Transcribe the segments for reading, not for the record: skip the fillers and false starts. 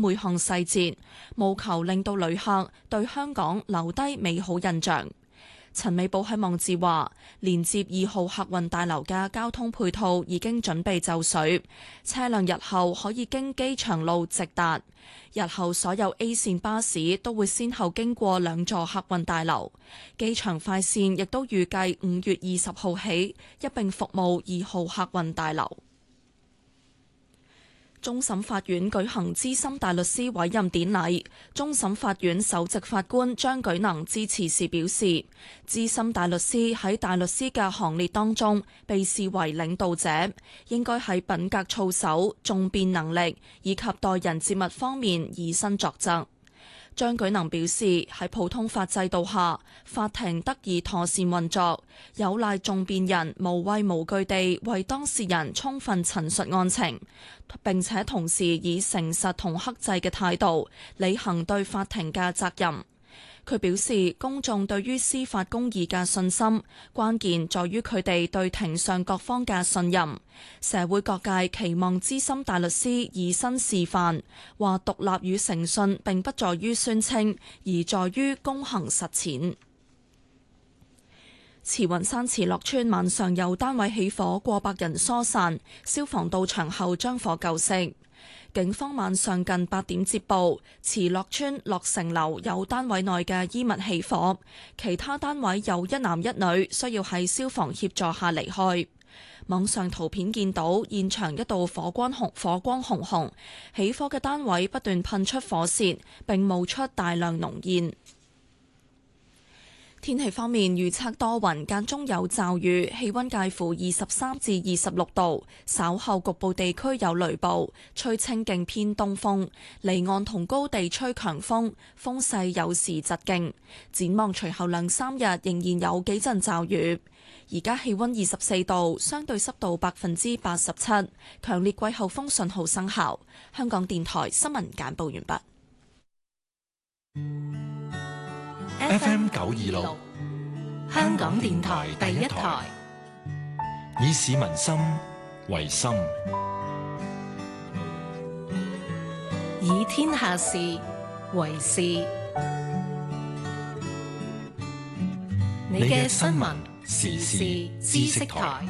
每項細節，務求令到旅客對香港留低美好印象。陳美寶喺網誌話，連接2號客運大樓嘅交通配套已經準備就緒，車輛日後可以經機場路直達。日後所有 A 線巴士都會先後經過2座客運大樓，機場快線亦都預計5月20號起一併服務2號客運大樓。終審法院舉行資深大律師委任典禮，終審法院首席法官張舉能致辭時表示，資深大律師喺大律師嘅行列當中被視為領導者，應該喺品格操守、訟辯能力以及待人接物方面以身作則。張舉能表示，喺普通法制度下，法庭得以妥善運作，有賴訟辯人無畏無懼地為當事人充分陳述案情，並且同時以誠實同克制嘅態度履行對法庭嘅責任。佢表示，公眾對於司法公義嘅信心，關鍵在於佢哋對庭上各方嘅信任。社會各界期望資深大律師以身示範，話獨立與誠信並不在於宣稱，而在於公行實踐。慈雲山慈樂邨晚上有單位起火，過百人疏散，消防到場後將火救熄。警方晚上近8點接報，慈樂邨樂成樓有單位內嘅衣物起火，其他單位有1男1女，需要喺消防協助下離開。網上圖片見到現場一度火光紅紅，起火嘅單位不斷噴出火舌，並冒出大量濃煙。天氣方面，預測多雲，間中有驟雨，氣溫介乎23至26度，稍後局部地區有雷暴，吹清勁偏東風，離岸同高地吹強風，風勢有時疾勁。展望隨後2-3日仍然有幾陣驟雨。而家氣溫24度，相對濕度87%，強烈季候風信號生效。香港電台新聞簡報完畢。 FM 926，香港電台第一台，以市民心為心， 以天下事為事。你嘅新聞時事知識台，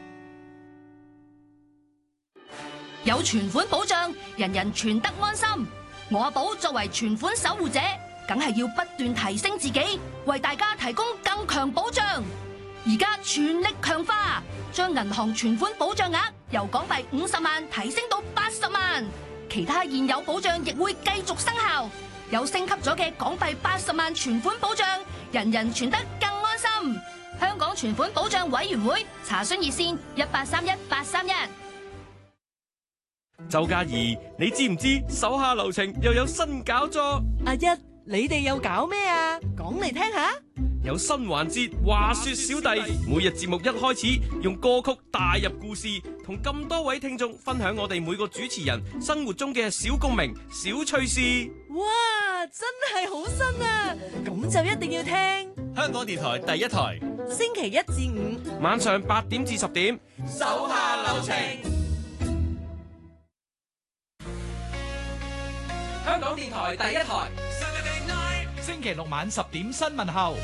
有存款保障，人人存得安心。我阿寶作為存款守護者，梗係要不斷提升自己，為大家提供更強保障。而家全力強化，將銀行存款保障額由港幣50萬提升到80萬，其他現有保障亦會繼續生效。有升級咗嘅港幣80萬存款保障，人人存得更安心。香港存款保障委員會查詢熱線1831-831。 周嘉怡，你知唔知手下留情又有新搞作？ 阿一，你哋又搞咩啊？講嚟聽下。 有新環節，話說小弟，每日節目一開始用歌曲帶入故事，同咁多位聽眾分享我哋每個主持人生活中嘅小共鳴、小趣事。 哇，真係好新啊！咁就一定要聽香港電台第一台， 星期1至5 晚上8點至10點， 手下留情。 香港電台第一台， 星期6晚10點新聞後，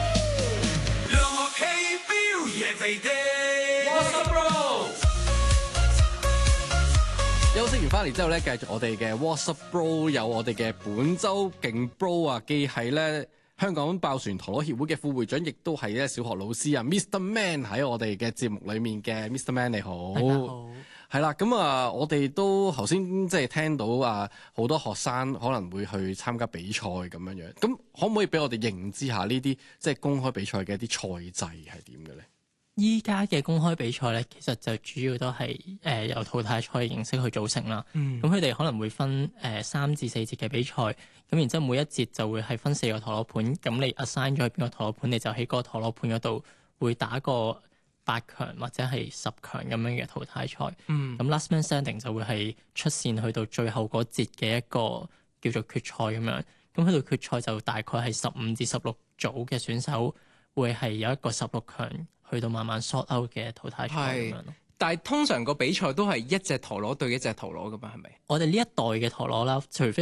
休息完翻嚟之後咧，繼續我哋嘅 What's Up Bro， 有我哋嘅本周勁 Bro 啊，既係咧香港爆旋陀螺協會嘅副會長，亦都係咧小學老師啊 Mr. Man 喺我哋嘅節目裏面嘅 Mr. Man 你好，大家好。係啦，咁啊，我哋都頭先即係聽到啊，好多學生可能會去參加比賽咁樣樣，咁可唔可以俾我哋認知下呢啲即係公開比賽嘅一啲賽制係點嘅咧？ 依家嘅公開比賽咧，其實就主要都係由淘汰賽嘅形式去組成啦。咁佢哋可能會分3至4節嘅比賽，咁然之後每一節就會係分4個陀螺盤，咁你 assign 咗去邊個陀螺盤，你就喺嗰個陀螺盤嗰度會打個8強或者係10強咁樣嘅淘汰賽。咁 last man standing 就會係出線去到最後嗰節嘅一個叫做決賽咁樣。咁去到決賽就大概係15至16組嘅選手會係有一個16強。去到慢慢 sort out 嘅淘汰賽咁樣咯， 但係通常個比賽都係一隻陀螺對一隻陀螺噶嘛，係咪？ 我哋呢一代嘅陀螺啦，除非